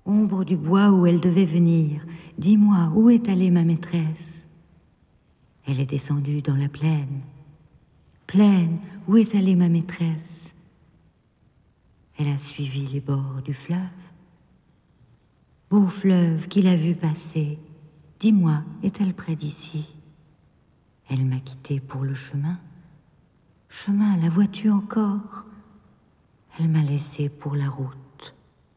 Ombre du bois où elle devait venir, dis-moi, où est allée ma maîtresse? Elle est descendue dans la plaine. Plaine, où est allée ma maîtresse? Elle a suivi les bords du fleuve. Beau fleuve qu'il a vu passer, dis-moi, est-elle près d'ici? Elle m'a quitté pour le chemin. Chemin, la vois-tu encore? Elle m'a laissé pour la route.